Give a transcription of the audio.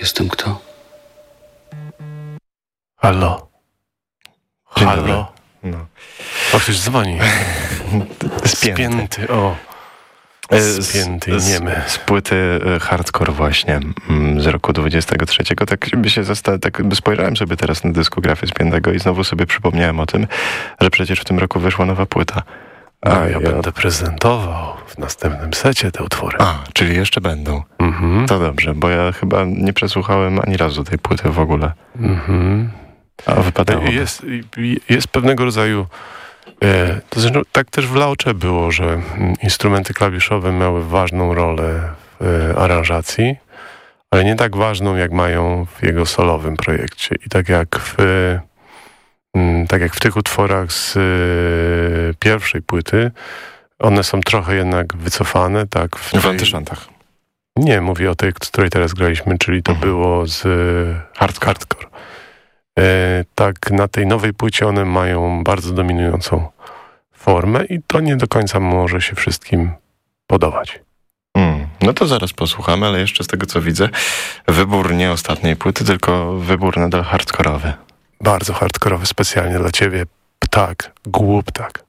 Jestem kto? Halo? Dzień Halo? dobry. No. O, ktoś dzwoni. Spięty, o. Spięty, niemy. Z płyty Hardcore właśnie z roku 23. Tak spojrzałem sobie teraz na dyskografię Spiętego i znowu sobie przypomniałem o tym, że przecież w tym roku wyszła nowa płyta. Ja będę prezentował w następnym secie te utwory. Czyli jeszcze będą. Mhm. To dobrze, bo ja chyba nie przesłuchałem ani razu tej płyty w ogóle. Mhm. A wypadało. Jest pewnego rodzaju... To znaczy, tak też w Laocze było, że instrumenty klawiszowe miały ważną rolę w aranżacji, ale nie tak ważną, jak mają w jego solowym projekcie. I tak jak w tych utworach z pierwszej płyty, one są trochę jednak wycofane. Tak, W Antyszantach. Nie, mówię o tej, której teraz graliśmy, czyli to było z Hardcore. Tak, na tej nowej płycie one mają bardzo dominującą formę i to nie do końca może się wszystkim podobać. No to zaraz posłuchamy, ale jeszcze z tego co widzę, wybór nie ostatniej płyty, tylko wybór nadal hardkorowy. Bardzo hardkorowy, specjalnie dla ciebie. Ptak, głuptak.